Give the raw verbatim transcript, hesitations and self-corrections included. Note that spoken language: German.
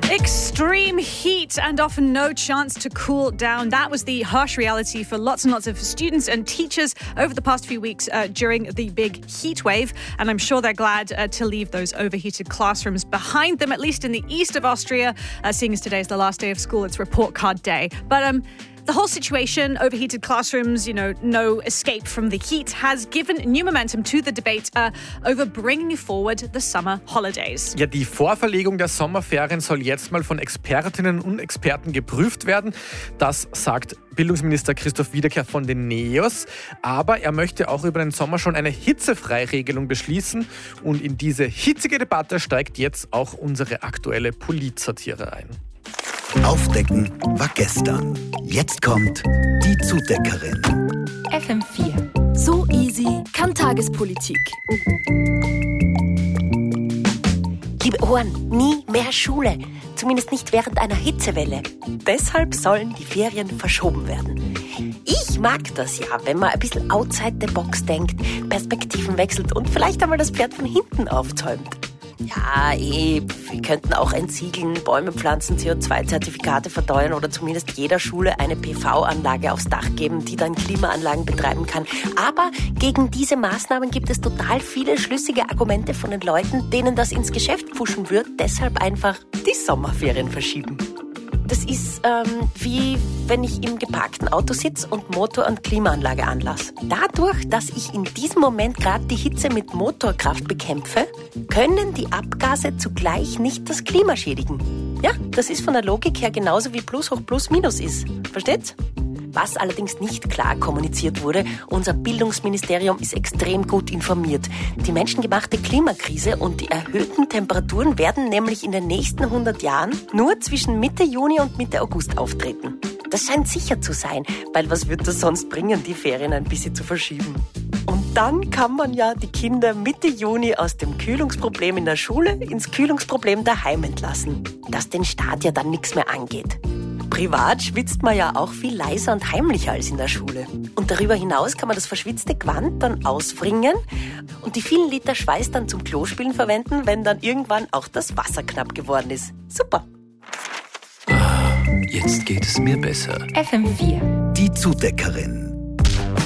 Extreme heat and often no chance to cool down. That was the harsh reality for lots and lots of students and teachers over the past few weeks uh, during the big heat wave. And I'm sure they're glad uh, to leave those overheated classrooms behind them, at least in the east of Austria, uh, seeing as today is the last day of school. It's report card day. But um. The whole situation, overheated classrooms, you know, no escape from the heat, has given new momentum to the debate uh, over bringing forward the summer holidays. Ja, die Vorverlegung der Sommerferien soll jetzt mal von Expertinnen und Experten geprüft werden. Das sagt Bildungsminister Christoph Wiederkehr von den NEOS. Aber er möchte auch über den Sommer schon eine Hitzefreiregelung beschließen. Und in diese hitzige Debatte steigt jetzt auch unsere aktuelle Polit-Satire ein. Aufdecken war gestern. Jetzt kommt die Zudeckerin. F M vier. So easy kann Tagespolitik. Liebe Ohren, nie mehr Schule. Zumindest nicht während einer Hitzewelle. Deshalb sollen die Ferien verschoben werden. Ich mag das ja, wenn man ein bisschen outside the box denkt, Perspektiven wechselt und vielleicht einmal das Pferd von hinten aufzäumt. Ja, eh, wir könnten auch entsiegeln, Bäume pflanzen, C O zwei Zertifikate verteuern oder zumindest jeder Schule eine P V-Anlage aufs Dach geben, die dann Klimaanlagen betreiben kann. Aber gegen diese Maßnahmen gibt es total viele schlüssige Argumente von den Leuten, denen das ins Geschäft pfuschen wird, deshalb einfach die Sommerferien verschieben. Das ist ähm, wie wenn ich im geparkten Auto sitze und Motor- und Klimaanlage anlasse. Dadurch, dass ich in diesem Moment gerade die Hitze mit Motorkraft bekämpfe, können die Abgase zugleich nicht das Klima schädigen. Ja, das ist von der Logik her genauso wie Plus hoch Plus Minus ist. Versteht's? Was allerdings nicht klar kommuniziert wurde, unser Bildungsministerium ist extrem gut informiert. Die menschengemachte Klimakrise und die erhöhten Temperaturen werden nämlich in den nächsten hundert Jahren nur zwischen Mitte Juni und Mitte August auftreten. Das scheint sicher zu sein, weil was wird das sonst bringen, die Ferien ein bisschen zu verschieben? Und dann kann man ja die Kinder Mitte Juni aus dem Kühlungsproblem in der Schule ins Kühlungsproblem daheim entlassen, das den Staat ja dann nichts mehr angeht. Privat schwitzt man ja auch viel leiser und heimlicher als in der Schule. Und darüber hinaus kann man das verschwitzte Gewand dann ausbringen und die vielen Liter Schweiß dann zum Klospülen verwenden, wenn dann irgendwann auch das Wasser knapp geworden ist. Super! Jetzt geht es mir besser. F M vier. Die Zudeckerin.